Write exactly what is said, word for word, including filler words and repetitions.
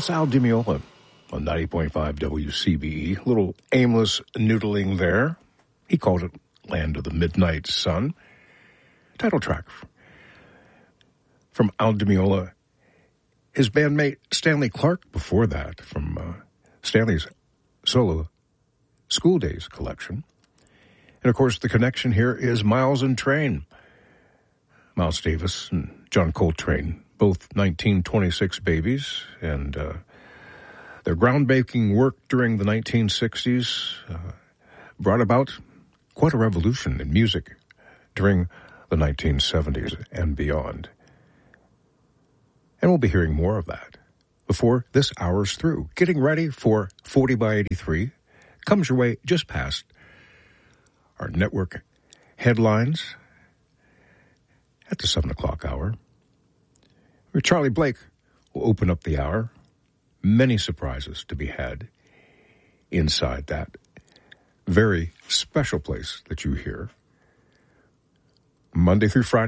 That's Al Di Meola on ninety point five W C B E. A little aimless noodling there. He called it Land of the Midnight Sun. Title track from Al Di Meola. His bandmate Stanley Clarke before that, from uh, Stanley's solo School Days collection. And of course, the connection here is Miles and Train. Miles Davis and John Coltrane, both nineteen twenty-six babies, and uh, their groundbreaking work during the nineteen sixties uh, brought about quite a revolution in music during the nineteen seventies and beyond. And we'll be hearing more of that before this hour's through. Getting ready for forty by eighty-three comes your way just past our network headlines at the seven o'clock hour, where Charlie Blake will open up the hour. Many surprises to be had inside that very special place that you hear Monday through Friday.